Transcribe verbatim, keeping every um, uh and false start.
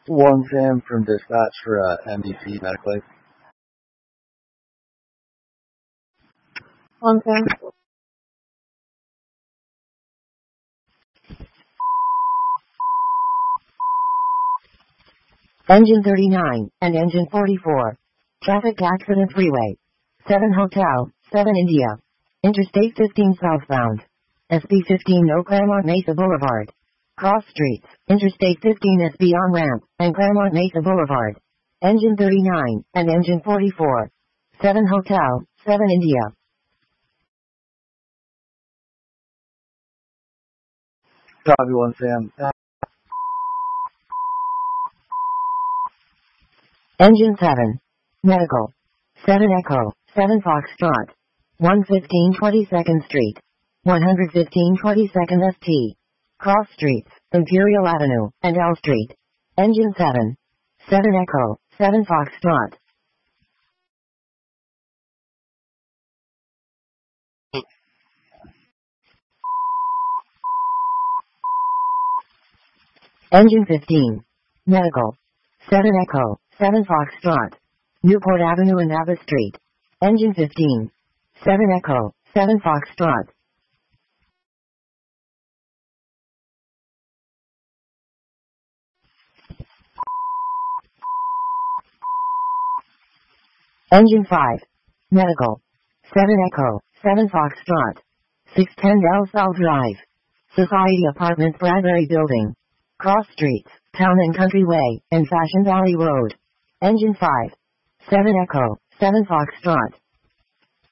One Sam from Dispatch for uh, M D C Medical. One Sam. Engine thirty-nine and Engine forty-four. Traffic accident freeway. seven Hotel, seven India. Interstate fifteen southbound. S B fifteen no Claremont Mesa Boulevard. Cross streets, Interstate fifteen S B on-ramp, and Claremont Mesa Boulevard. Engine thirty-nine and Engine forty-four. seven Hotel, seven India. Copy One Sam. Engine seven. Medical. seven Echo, seven Foxtrot. one fifteen twenty-second Street. one fifteen twenty-second S T. Cross streets, Imperial Avenue, and L Street. Engine seven. seven Echo, seven Foxtrot. Engine fifteen. Medical. seven Echo, seven Foxtrot. Newport Avenue and Abbott Street. Engine fifteen. seven Echo, seven Foxtrot. Engine five. Medical. seven Echo, seven Foxtrot. six ten Del Sal Drive. Society Apartments Bradbury Building. Cross Streets, Town and Country Way, and Fashion Valley Road. Engine five. seven Echo, seven Foxtrot.